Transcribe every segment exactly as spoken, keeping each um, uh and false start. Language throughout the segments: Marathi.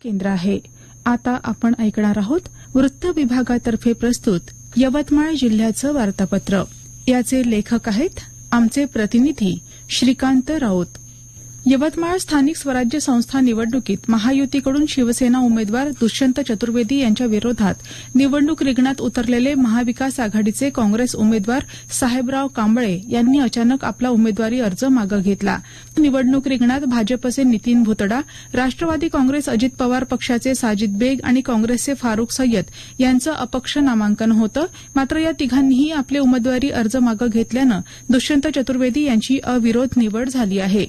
केंद्र आहे. आता आपण ऐकणार आहोत वृत्त विभागातर्फे प्रस्तुत यवतमाळ जिल्ह्याचं वार्तापत्र. याचे लेखक आहेत आमचे प्रतिनिधी श्रीकांत राऊत. यवतमाळ स्थानिक स्वराज्य संस्था निवडणुकीत महायुतीकडून शिवसेना उमेदवार दुष्यंत चतुर्वेदी यांच्या विरोधात निवडणूक रिंगणात उतरलेले महाविकास आघाडीचे काँग्रेस उमेदवार साहेबराव कांबळे यांनी अचानक आपला उमेदवारी अर्ज मागे घेतला. निवडणूक रिंगणात भाजपचे नितीन भुतडा, राष्ट्रवादी काँग्रेस अजित पवार पक्षाचे साजिद बेग आणि काँग्रेसचे फारुख सय्यद यांचं अपक्ष नामांकन होतं. मात्र या तिघांनीही आपले उमेदवारी अर्ज मागे घेतल्यानं दुष्यंत चतुर्वेदी यांची अविरोध निवड झाली आहे.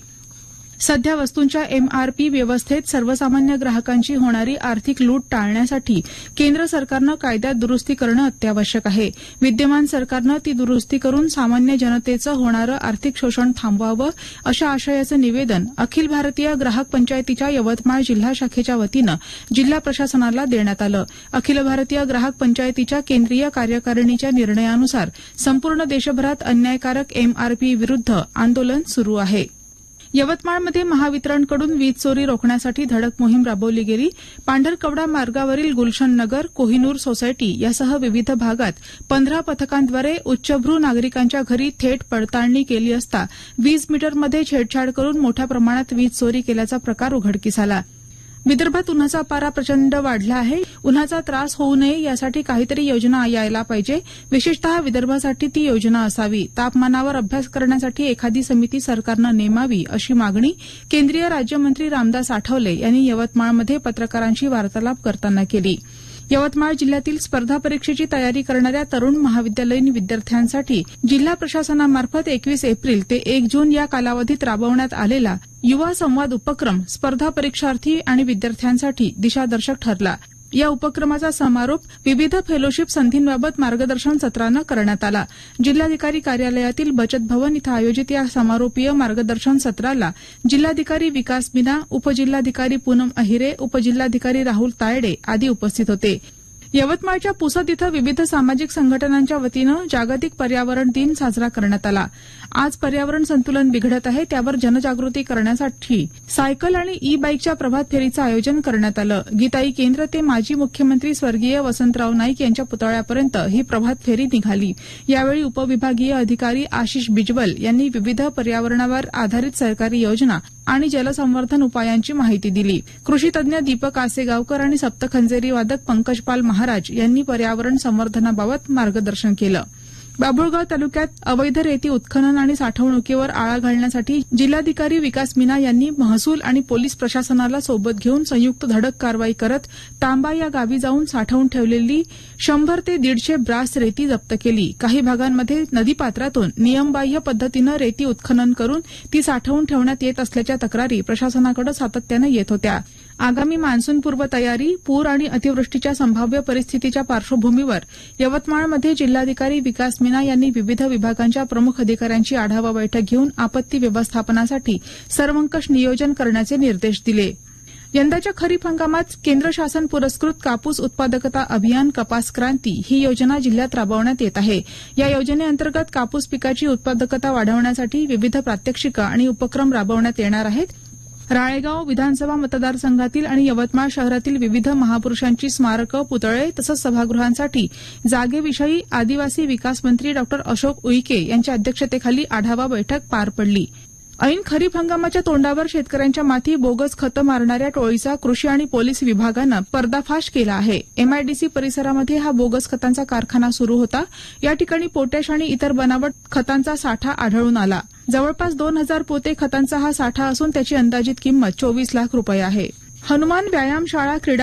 सध्या वस्तूंच्या एमआरपी व्यवस्थेत सर्वसामान्य ग्राहकांची होणारी आर्थिक लूट टाळण्यासाठी केंद्र सरकारनं कायद्यात दुरुस्ती करणं अत्यावश्यक आहे. विद्यमान सरकारनं ती दुरुस्ती करून सामान्य जनतेचं होणारं आर्थिक शोषण थांबवावं अशा आशयाचं निवेदन अखिल भारतीय ग्राहक पंचायतीच्या यवतमाळ जिल्हा शाखेच्या वतीनं जिल्हा प्रशासनाला देण्यात आलं. अखिल भारतीय ग्राहक पंचायतीच्या केंद्रीय कार्यकारिणीच्या निर्णयानुसार संपूर्ण देशभरात अन्यायकारक एमआरपी विरुद्ध आंदोलन सुरू आहे. यवतमाळमध्ये महावितरणकडून वीज चोरी रोखण्यासाठी धडक मोहीम राबवली गेली. पांढरकवडा मार्गावरील गुलशन नगर, कोहिनूर सोसायटी यासह विविध भागात पंधरा पथकांद्वारे उच्चभ्रू नागरिकांच्या घरी थेट पडताळणी केली असता वीज मीटरमध्ये छेडछाड करून मोठ्या प्रमाणात वीज चोरी केल्याचा प्रकार उघडकीस आला. विदर्भात उन्हाचा पारा प्रचंड वाढला आहे. उन्हाचा त्रास होऊ नये यासाठी काहीतरी योजना यायला पाहिजे. विशेषतः विदर्भासाठी ती योजना असावी. तापमानावर अभ्यास करण्यासाठी एखादी समिती सरकारनं नेमावी अशी मागणी केंद्रीय राज्यमंत्री रामदास आठवले यांनी यवतमाळमध्ये पत्रकारांशी वार्तालाप करताना केली. यवतमाळ जिल्ह्यातील स्पर्धा परीक्षेची तयारी करणाऱ्या तरुण महाविद्यालयीन विद्यार्थ्यांसाठी जिल्हा प्रशासनामार्फत एकवीस एप्रिल ते एक जून या कालावधीत राबवण्यात आलेला युवा संवाद उपक्रम स्पर्धा परीक्षार्थी आणि विद्यार्थ्यांसाठी दिशादर्शक ठरला. या उपक्रमाचा समारोप विविध फेलोशिप संधींबाबत मार्गदर्शन सत्रानं करण्यात आला. जिल्हाधिकारी कार्यालयातील बचत भवन इथं आयोजित या समारोपीय मार्गदर्शन सत्राला जिल्हाधिकारी विकास मीना, उपजिल्हाधिकारी पूनम अहिरे, उपजिल्हाधिकारी राहुल तायडे आदी उपस्थित होते. यवतमाळच्या पुसद इथं विविध सामाजिक संघटनांच्या वतीनं जागतिक पर्यावरण दिन साजरा करण्यात आला. आज पर्यावरण संतुलन बिघडत आहे त्यावर जनजागृती करण्यासाठी सायकल आणि ई बाईकच्या प्रभात फेरीचं आयोजन करण्यात आलं. गीताई केंद्र ते माजी मुख्यमंत्री स्वर्गीय वसंतराव नाईक यांच्या पुतळ्यापर्यंत ही प्रभात फेरी निघाली. यावेळी उपविभागीय अधिकारी आशिष बिजवल यांनी विविध पर्यावरणावर आधारित सरकारी योजना आणि जलसंवर्धन उपायांची माहिती दिली. कृषी तज्ञ दीपक आसेगावकर आणि सप्तखंजेरी वादक पंकजपाल महाराज यांनी पर्यावरण संवर्धनाबाबत मार्गदर्शन केलं. बाभुळगाव तालुक्यात अवैध रेती उत्खनन आणि साठवणुकीवर आळा घालण्यासाठी जिल्हाधिकारी विकास मीना यांनी महसूल आणि पोलीस प्रशासनाला सोबत घेऊन संयुक्त धडक कारवाई करत तांबा या गावी जाऊन साठवून ठेवलेली शंभर ते दीडशे ब्रास रेती जप्त केली. काही भागांमध्ये नदीपात्रातून नियमबाह्य पद्धतीनं रेती उत्खनन करून ती साठवून ठेवण्यात येत असल्याच्या तक्रारी प्रशासनाकडे सातत्यानं येत होत्या. आगामी मान्सूनपूर्व तयारी, पूर आणि अतिवृष्टीच्या संभाव्य परिस्थितीच्या पार्श्वभूमीवर यवतमाळमध्ये जिल्हाधिकारी विकास मीना यांनी विविध विभागांच्या प्रमुख अधिकाऱ्यांची आढावा बैठक घेऊन आपत्ती व्यवस्थापनासाठी सर्वंकष नियोजन करण्याचे निर्देश दिले. यंदाच्या खरीप हंगामात केंद्र शासन पुरस्कृत कापूस उत्पादकता अभियान कपास क्रांती ही योजना जिल्ह्यात राबवण्यात येत आहे. या योजनेअंतर्गत कापूस पिकाची उत्पादकता वाढवण्यासाठी विविध प्रात्यक्षिकं आणि उपक्रम राबवण्यात येणार आहेत. राळेगाव विधानसभा मतदारसंघातील आणि यवतमाळ शहरातील विविध महापुरुषांची स्मारकं, पुतळे तसंच सभागृहांसाठी जागेविषयी आदिवासी विकास मंत्री डॉ अशोक उईके यांच्या अध्यक्षतेखाली आढावा बैठक पार पडली. ऐन खरीप हंगामाच्या तोंडावर शेतकऱ्यांच्या माथी बोगस खतं मारणाऱ्या टोळीचा कृषी आणि पोलीस विभागानं पर्दाफाश केला आहे. एमआयडीसी परिसरामध्ये हा बोगस खतांचा कारखाना सुरू होता. या ठिकाणी पोटॅश आणि इतर बनावट खतांचा साठा आढळून आला. जवळपास दोन हजार पोते खतांचा हा साठा असून त्याची अंदाजित किंमत चोवीस लाख रुपये आहे. हनुमान व्यायामशाळा क्रीडा